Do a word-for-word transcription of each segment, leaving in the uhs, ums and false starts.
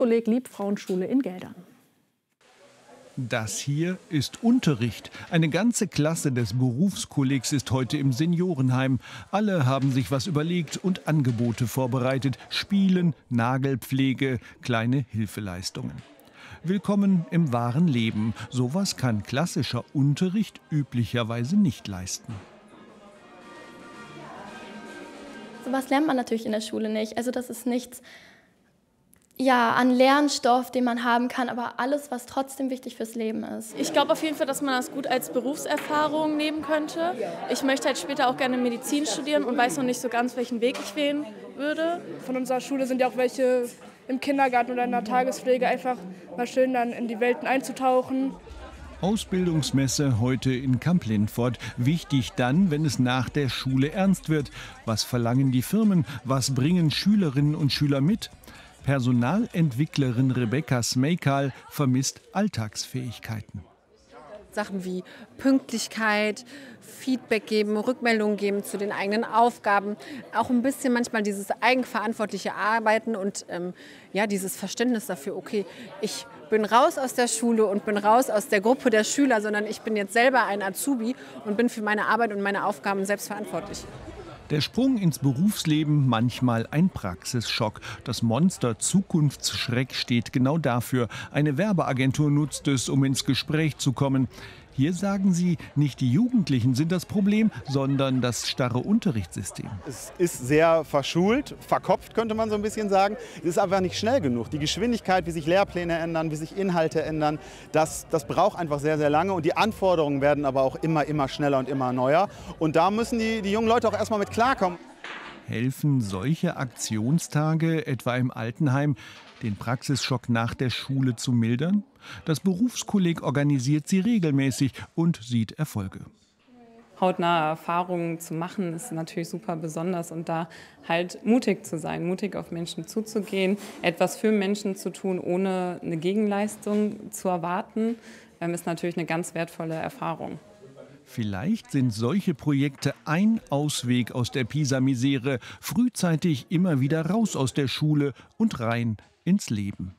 Kolleg Liebfrauenschule in Geldern. Das hier ist Unterricht. Eine ganze Klasse des Berufskollegs ist heute im Seniorenheim. Alle haben sich was überlegt und Angebote vorbereitet. Spielen, Nagelpflege, kleine Hilfeleistungen. Willkommen im wahren Leben. Sowas kann klassischer Unterricht üblicherweise nicht leisten. Sowas lernt man natürlich in der Schule nicht. Also das ist nichts ja, an Lernstoff, den man haben kann, aber alles, was trotzdem wichtig fürs Leben ist. Ich glaube auf jeden Fall, dass man das gut als Berufserfahrung nehmen könnte. Ich möchte halt später auch gerne Medizin studieren und weiß noch nicht so ganz, welchen Weg ich wählen würde. Von unserer Schule sind ja auch welche im Kindergarten oder in der Tagespflege, einfach mal schön dann in die Welten einzutauchen. Ausbildungsmesse heute in Kamp-Lintfort. Wichtig dann, wenn es nach der Schule ernst wird. Was verlangen die Firmen? Was bringen Schülerinnen und Schüler mit? Personalentwicklerin Rebecca Smejkal vermisst Alltagsfähigkeiten. Sachen wie Pünktlichkeit, Feedback geben, Rückmeldungen geben zu den eigenen Aufgaben, auch ein bisschen manchmal dieses eigenverantwortliche Arbeiten und ähm, ja, dieses Verständnis dafür, okay, ich bin raus aus der Schule und bin raus aus der Gruppe der Schüler, sondern ich bin jetzt selber ein Azubi und bin für meine Arbeit und meine Aufgaben selbst verantwortlich. Der Sprung ins Berufsleben manchmal ein Praxisschock. Das Monster Zukunftsschreck steht genau dafür. Eine Werbeagentur nutzt es, um ins Gespräch zu kommen. Hier sagen sie, nicht die Jugendlichen sind das Problem, sondern das starre Unterrichtssystem. Es ist sehr verschult, verkopft könnte man so ein bisschen sagen. Es ist einfach nicht schnell genug. Die Geschwindigkeit, wie sich Lehrpläne ändern, wie sich Inhalte ändern, das, das braucht einfach sehr, sehr lange. Und die Anforderungen werden aber auch immer, immer schneller und immer neuer. Und da müssen die, die jungen Leute auch erstmal mit klarkommen. Helfen solche Aktionstage, etwa im Altenheim, den Praxisschock nach der Schule zu mildern? Das Berufskolleg organisiert sie regelmäßig und sieht Erfolge. Hautnahe Erfahrungen zu machen, ist natürlich super besonders und da halt mutig zu sein, mutig auf Menschen zuzugehen, etwas für Menschen zu tun, ohne eine Gegenleistung zu erwarten, ist natürlich eine ganz wertvolle Erfahrung. Vielleicht sind solche Projekte ein Ausweg aus der Pisa-Misere, frühzeitig immer wieder raus aus der Schule und rein ins Leben.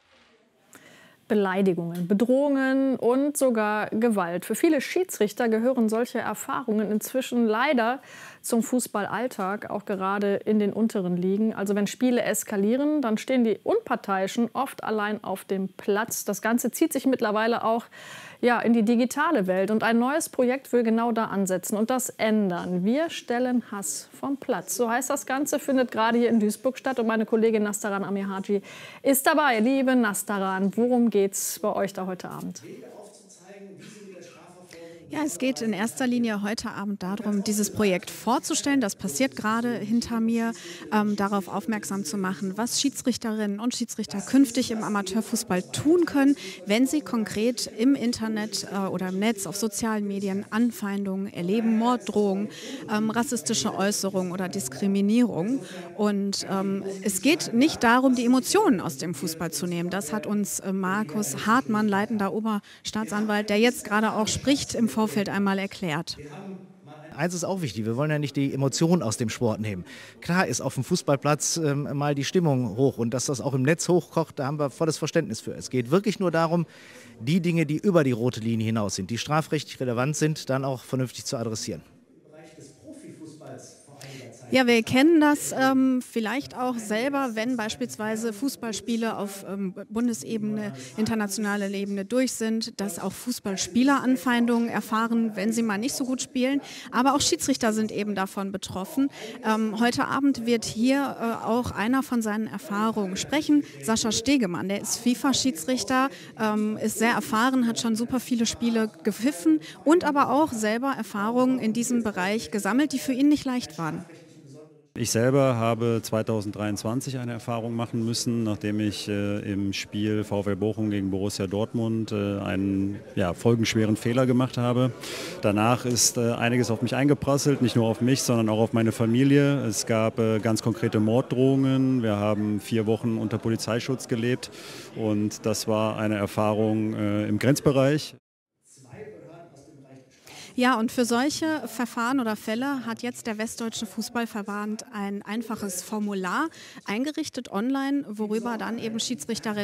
Beleidigungen, Bedrohungen und sogar Gewalt. Für viele Schiedsrichter gehören solche Erfahrungen inzwischen leider zum Fußballalltag, auch gerade in den unteren Ligen. Also wenn Spiele eskalieren, dann stehen die Unparteiischen oft allein auf dem Platz. Das Ganze zieht sich mittlerweile auch ja, in die digitale Welt. Und ein neues Projekt will genau da ansetzen und das ändern. Wir stellen Hass vom Platz. So heißt das Ganze, findet gerade hier in Duisburg statt. Und meine Kollegin Nastaran Amirhaji ist dabei. Liebe Nastaran, worum geht's bei euch da heute Abend? Ja, es geht in erster Linie heute Abend darum, dieses Projekt vorzustellen. Das passiert gerade hinter mir, ähm, darauf aufmerksam zu machen, was Schiedsrichterinnen und Schiedsrichter künftig im Amateurfußball tun können, wenn sie konkret im Internet äh, oder im Netz, auf sozialen Medien Anfeindungen erleben, Morddrohungen, ähm, rassistische Äußerungen oder Diskriminierung. Und ähm, es geht nicht darum, die Emotionen aus dem Fußball zu nehmen. Das hat uns äh, Markus Hartmann, leitender Oberstaatsanwalt, der jetzt gerade auch spricht, im Vorfeld einmal erklärt. Eins ist auch wichtig, wir wollen ja nicht die Emotionen aus dem Sport nehmen. Klar ist auf dem Fußballplatz ähm, mal die Stimmung hoch und dass das auch im Netz hochkocht, da haben wir volles Verständnis für. Es geht wirklich nur darum, die Dinge, die über die rote Linie hinaus sind, die strafrechtlich relevant sind, dann auch vernünftig zu adressieren. Ja, wir kennen das ähm, vielleicht auch selber, wenn beispielsweise Fußballspiele auf ähm, Bundesebene, internationaler Ebene durch sind, dass auch Fußballspieler Anfeindungen erfahren, wenn sie mal nicht so gut spielen. Aber auch Schiedsrichter sind eben davon betroffen. Ähm, heute Abend wird hier äh, auch einer von seinen Erfahrungen sprechen. Sascha Stegemann, der ist FIFA-Schiedsrichter, ähm, ist sehr erfahren, hat schon super viele Spiele gepfiffen und aber auch selber Erfahrungen in diesem Bereich gesammelt, die für ihn nicht leicht waren. Ich selber habe zweitausenddreiundzwanzig eine Erfahrung machen müssen, nachdem ich äh, im Spiel VfL Bochum gegen Borussia Dortmund äh, einen ja, folgenschweren Fehler gemacht habe. Danach ist äh, einiges auf mich eingeprasselt, nicht nur auf mich, sondern auch auf meine Familie. Es gab äh, ganz konkrete Morddrohungen. Wir haben vier Wochen unter Polizeischutz gelebt und das war eine Erfahrung äh, im Grenzbereich. Ja, und für solche Verfahren oder Fälle hat jetzt der Westdeutsche Fußballverband ein einfaches Formular eingerichtet online, worüber dann eben Schiedsrichterinnen